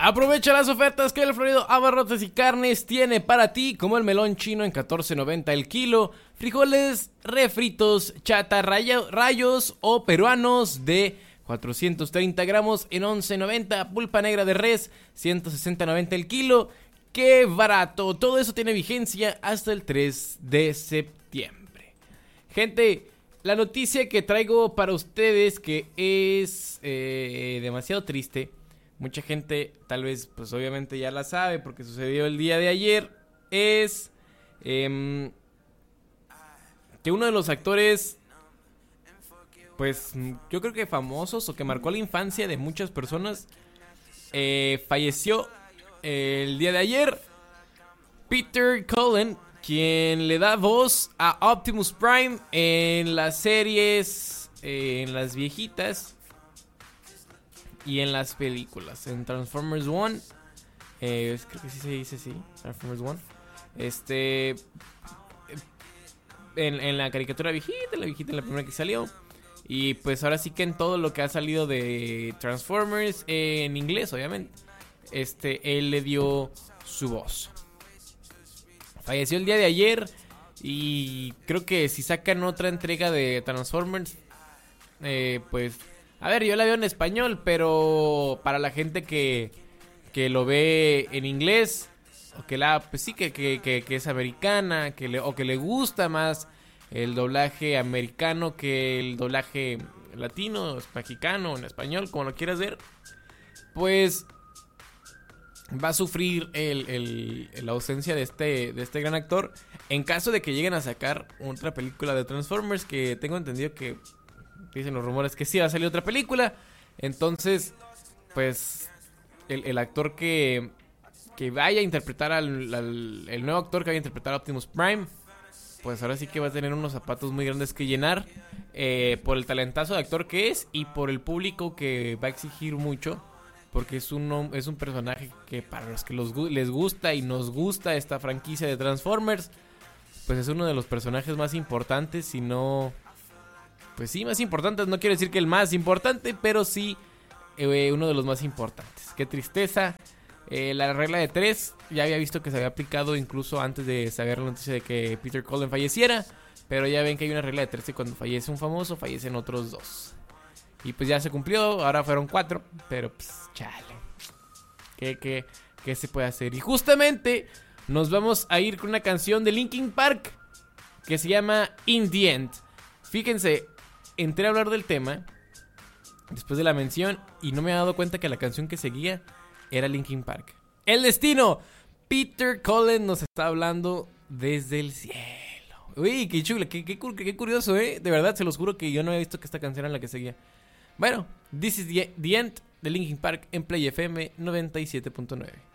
Aprovecha las ofertas que el Florido Abarrotes y Carnes tiene para ti, como el melón chino en $14.90 el kilo, frijoles refritos chata rayos o peruanos de 430 gramos en $11.90, pulpa negra de res 160.90 el kilo. ¡Qué barato! Todo eso tiene vigencia hasta el 3 de septiembre. Gente, la noticia que traigo para ustedes, que es demasiado triste. Mucha gente tal vez, pues obviamente ya la sabe porque sucedió el día de ayer. Es que uno de los actores, pues yo creo que famosos o que marcó la infancia de muchas personas, falleció el día de ayer. Peter Cullen, quien le da voz a Optimus Prime en las series, en las viejitas y en las películas. En Transformers 1, creo que sí se dice así, Transformers 1. En la caricatura viejita, en la primera que salió. Y pues ahora sí que en todo lo que ha salido de Transformers, en inglés obviamente, él le dio su voz. Falleció el día de ayer. Y creo que si sacan otra entrega de Transformers, pues a ver, yo la veo en español, pero para la gente que lo ve en inglés, o que pues sí, que es americana, o que le gusta más el doblaje americano que el doblaje latino, mexicano, en español, como lo quieras ver, pues va a sufrir la ausencia de este gran actor. En caso de que lleguen a sacar otra película de Transformers, que tengo entendido que dicen los rumores que sí va a salir otra película. Entonces, pues el actor que vaya a interpretar el nuevo actor que vaya a interpretar a Optimus Prime, pues ahora sí que va a tener unos zapatos muy grandes que llenar, por el talentazo de actor que es y por el público que va a exigir mucho, porque es un personaje que para los que les gusta y nos gusta esta franquicia de Transformers, pues es uno de los personajes más importantes, si no, pues sí, más importantes. No quiero decir que el más importante, pero sí uno de los más importantes. Qué tristeza. La regla de 3 ya había visto que se había aplicado incluso antes de saber la noticia de que Peter Cullen falleciera, pero ya ven que hay una regla de 3 y cuando fallece un famoso, fallecen otros 2. Y pues ya se cumplió, ahora fueron 4, pero pues chale. ¿Qué se puede hacer? Y justamente nos vamos a ir con una canción de Linkin Park que se llama In The End. Fíjense, entré a hablar del tema después de la mención y no me había dado cuenta que la canción que seguía era Linkin Park. El destino. Peter Cullen nos está hablando desde el cielo. Uy, qué chulo, qué curioso, De verdad, se los juro que yo no había visto que esta canción era la que seguía. Bueno, This is the End de Linkin Park en Play FM 97.9.